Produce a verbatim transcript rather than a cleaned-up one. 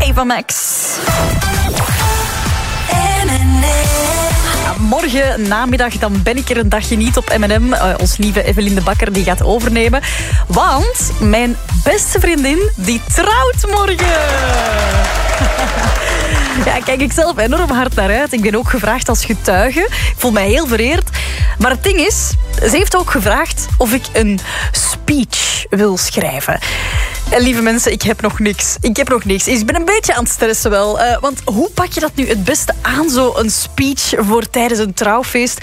Ava Max. Morgen namiddag dan ben ik er een dagje niet op M en M. Uh, ons lieve Evelien de Bakker die gaat overnemen. Want mijn beste vriendin die trouwt morgen. Ja, kijk ik zelf enorm hard naar uit. Ik ben ook gevraagd als getuige. Ik voel mij heel vereerd. Maar het ding is, ze heeft ook gevraagd of ik een speech wil schrijven. En lieve mensen, ik heb nog niks. Ik heb nog niks. Ik ben een beetje aan het stressen wel. Uh, want hoe pak je dat nu het beste aan, zo een speech voor tijdens een trouwfeest?